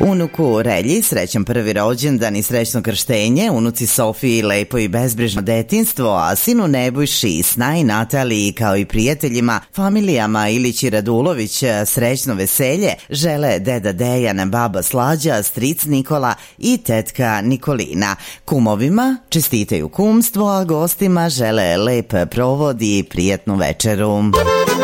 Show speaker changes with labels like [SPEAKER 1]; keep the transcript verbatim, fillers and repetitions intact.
[SPEAKER 1] Unuku Relji srećan prvi rođendan i srećno krštenje, unuci Sofiji lepo i bezbrižno detinjstvo, a sinu Nebojši, Snaji, Nataliji kao i prijateljima, familijama Ilić i Radulović srećno veselje žele deda Dejan, baba Slađa, stric Nikola i tetka Nikolina. Kumovima čestitaju kumstvo, a gostima žele lep provod i prijatnu večeru.